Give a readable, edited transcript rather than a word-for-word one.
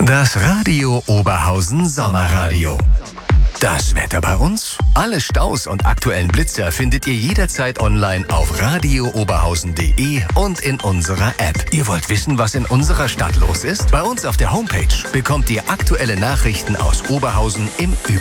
Das Radio Oberhausen Sommerradio. Das Wetter bei uns? Alle Staus und aktuellen Blitzer findet ihr jederzeit online auf radiooberhausen.de und in unserer App. Ihr wollt wissen, was in unserer Stadt los ist? Bei uns auf der Homepage bekommt ihr aktuelle Nachrichten aus Oberhausen im Überblick.